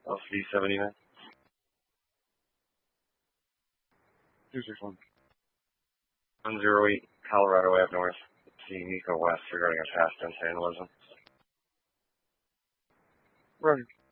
LC79. 261. 108 Colorado Ave North. See Nico West regarding a past vandalism. Roger.